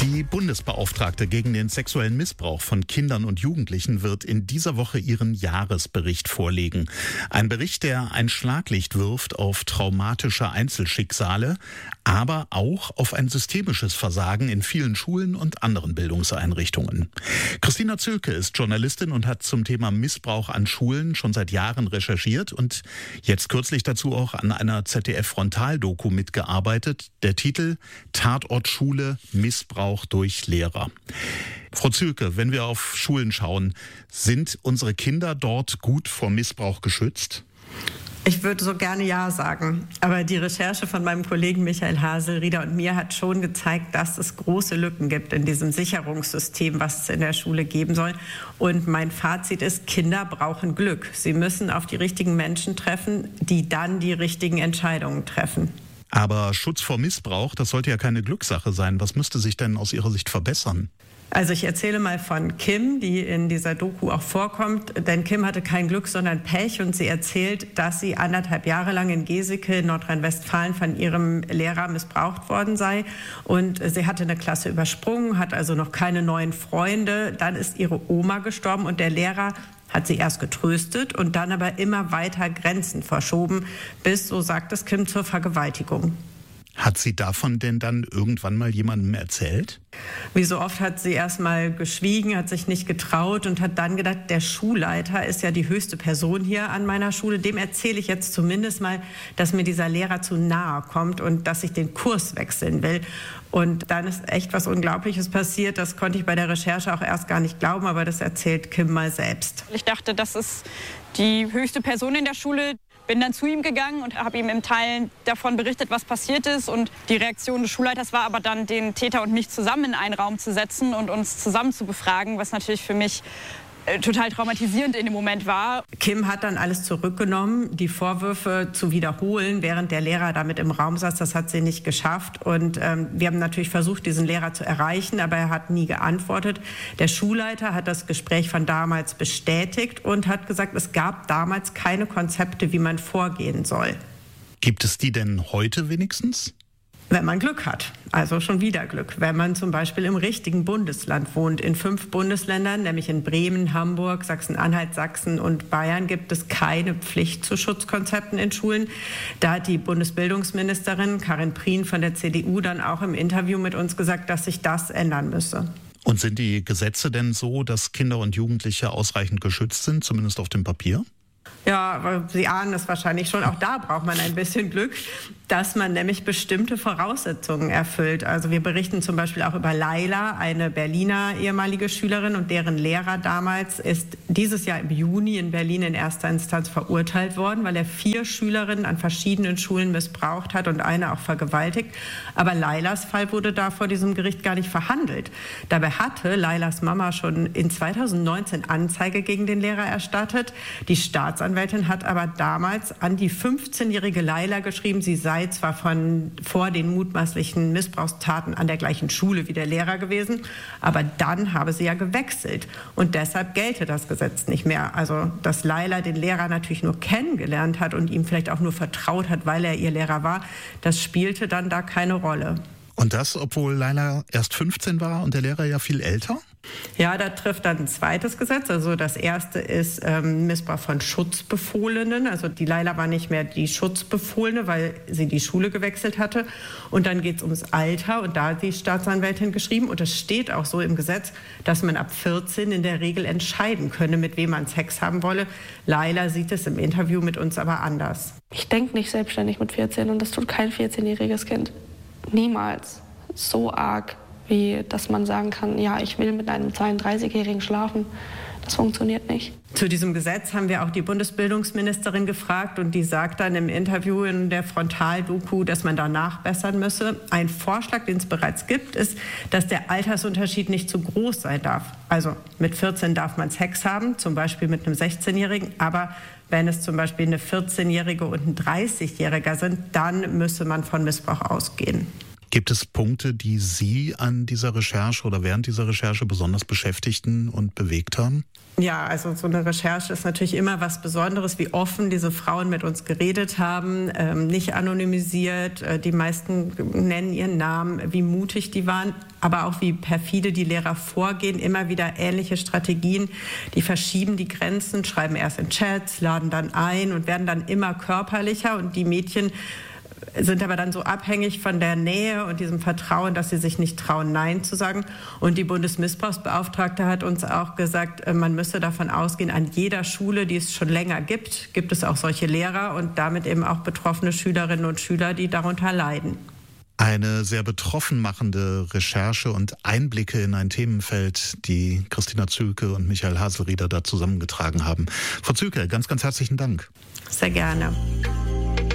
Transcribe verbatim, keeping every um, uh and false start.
Die Bundesbeauftragte gegen den sexuellen Missbrauch von Kindern und Jugendlichen wird in dieser Woche ihren Jahresbericht vorlegen. Ein Bericht, der ein Schlaglicht wirft auf traumatische Einzelschicksale, aber auch auf ein systemisches Versagen in vielen Schulen und anderen Bildungseinrichtungen. Christina Zülke ist Journalistin und hat zum Thema Missbrauch an Schulen schon seit Jahren recherchiert und jetzt kürzlich dazu auch an einer Z D F-Frontaldoku mitgearbeitet. Der Titel Tatort Schule, Missbrauch durch Lehrer. Frau Zülke, wenn wir auf Schulen schauen, sind unsere Kinder dort gut vor Missbrauch geschützt? Ich würde so gerne Ja sagen, aber die Recherche von meinem Kollegen Michael Haselrieder und mir hat schon gezeigt, dass es große Lücken gibt in diesem Sicherungssystem, was es in der Schule geben soll. Und mein Fazit ist, Kinder brauchen Glück. Sie müssen auf die richtigen Menschen treffen, die dann die richtigen Entscheidungen treffen. Aber Schutz vor Missbrauch, das sollte ja keine Glückssache sein. Was müsste sich denn aus Ihrer Sicht verbessern? Also ich erzähle mal von Kim, die in dieser Doku auch vorkommt. Denn Kim hatte kein Glück, sondern Pech. Und sie erzählt, dass sie anderthalb Jahre lang in Geseke in Nordrhein-Westfalen von ihrem Lehrer missbraucht worden sei. Und sie hatte eine Klasse übersprungen, hat also noch keine neuen Freunde. Dann ist ihre Oma gestorben und der Lehrer hat sie erst getröstet und dann aber immer weiter Grenzen verschoben, bis, so sagt es Kim, zur Vergewaltigung. Hat sie davon denn dann irgendwann mal jemandem erzählt? Wie so oft hat sie erst mal geschwiegen, hat sich nicht getraut und hat dann gedacht, der Schulleiter ist ja die höchste Person hier an meiner Schule. Dem erzähle ich jetzt zumindest mal, dass mir dieser Lehrer zu nahe kommt und dass ich den Kurs wechseln will. Und dann ist echt was Unglaubliches passiert. Das konnte ich bei der Recherche auch erst gar nicht glauben, aber das erzählt Kim mal selbst. Ich dachte, das ist die höchste Person in der Schule. Bin dann zu ihm gegangen und habe ihm im Teilen davon berichtet, was passiert ist. Und die Reaktion des Schulleiters war aber dann, den Täter und mich zusammen in einen Raum zu setzen und uns zusammen zu befragen, was natürlich für mich äh, total traumatisierend in dem Moment war. Kim hat dann alles zurückgenommen, die Vorwürfe zu wiederholen, während der Lehrer damit im Raum saß. Das hat sie nicht geschafft. Und ähm, wir haben natürlich versucht, diesen Lehrer zu erreichen, aber er hat nie geantwortet. Der Schulleiter hat das Gespräch von damals bestätigt und hat gesagt, es gab damals keine Konzepte, wie man vorgehen soll. Gibt es die denn heute wenigstens? Wenn man Glück hat, also schon wieder Glück. Wenn man zum Beispiel im richtigen Bundesland wohnt. In fünf Bundesländern, nämlich in Bremen, Hamburg, Sachsen-Anhalt, Sachsen und Bayern, gibt es keine Pflicht zu Schutzkonzepten in Schulen. Da hat die Bundesbildungsministerin Karin Prien von der C D U dann auch im Interview mit uns gesagt, dass sich das ändern müsse. Und sind die Gesetze denn so, dass Kinder und Jugendliche ausreichend geschützt sind, zumindest auf dem Papier? Ja, aber Sie ahnen es wahrscheinlich schon. Auch da braucht man ein bisschen Glück, dass man nämlich bestimmte Voraussetzungen erfüllt. Also wir berichten zum Beispiel auch über Laila, eine Berliner ehemalige Schülerin, und deren Lehrer damals ist dieses Jahr im Juni in Berlin in erster Instanz verurteilt worden, weil er vier Schülerinnen an verschiedenen Schulen missbraucht hat und eine auch vergewaltigt. Aber Lailas Fall wurde da vor diesem Gericht gar nicht verhandelt. Dabei hatte Lailas Mama schon in zweitausendneunzehn Anzeige gegen den Lehrer erstattet. Die Staatsanwältin hat aber damals an die fünfzehnjährige Laila geschrieben, sie sei zwar von vor den mutmaßlichen Missbrauchstaten an der gleichen Schule wie der Lehrer gewesen, aber dann habe sie ja gewechselt und deshalb gelte das Gesetz nicht mehr. Also, dass Laila den Lehrer natürlich nur kennengelernt hat und ihm vielleicht auch nur vertraut hat, weil er ihr Lehrer war, das spielte dann da keine Rolle. Und das, obwohl Laila erst fünfzehn war und der Lehrer ja viel älter? Ja, da trifft dann ein zweites Gesetz. Also das erste ist ähm, Missbrauch von Schutzbefohlenen. Also die Laila war nicht mehr die Schutzbefohlene, weil sie die Schule gewechselt hatte. Und dann geht es ums Alter. Und da hat die Staatsanwältin geschrieben, und es steht auch so im Gesetz, dass man ab vierzehn in der Regel entscheiden könne, mit wem man Sex haben wolle. Laila sieht es im Interview mit uns aber anders. Ich denke nicht selbstständig mit vierzehn, und das tut kein vierzehnjähriges Kind. Niemals so arg, wie dass man sagen kann, ja, ich will mit einem zweiunddreißigjährigen schlafen. Das funktioniert nicht. Zu diesem Gesetz haben wir auch die Bundesbildungsministerin gefragt, und die sagt dann im Interview in der Frontaldoku, dass man da nachbessern müsse. Ein Vorschlag, den es bereits gibt, ist, dass der Altersunterschied nicht zu groß sein darf. Also mit vierzehn darf man Sex haben, zum Beispiel mit einem sechzehnjährigen, aber wenn es zum Beispiel eine vierzehnjährige und ein dreißigjähriger sind, dann müsse man von Missbrauch ausgehen. Gibt es Punkte, die Sie an dieser Recherche oder während dieser Recherche besonders beschäftigten und bewegt haben? Ja, also so eine Recherche ist natürlich immer was Besonderes, wie offen diese Frauen mit uns geredet haben, ähm, nicht anonymisiert. Äh, die meisten nennen ihren Namen, wie mutig die waren, aber auch wie perfide die Lehrer vorgehen. Immer wieder ähnliche Strategien. Die verschieben die Grenzen, schreiben erst in Chats, laden dann ein und werden dann immer körperlicher. Und die Mädchen sind aber dann so abhängig von der Nähe und diesem Vertrauen, dass sie sich nicht trauen, Nein zu sagen. Und die Bundesmissbrauchsbeauftragte hat uns auch gesagt, man müsse davon ausgehen, an jeder Schule, die es schon länger gibt, gibt es auch solche Lehrer und damit eben auch betroffene Schülerinnen und Schüler, die darunter leiden. Eine sehr betroffen machende Recherche und Einblicke in ein Themenfeld, die Christina Zühlke und Michael Haselrieder da zusammengetragen haben. Frau Zühlke, ganz, ganz herzlichen Dank. Sehr gerne.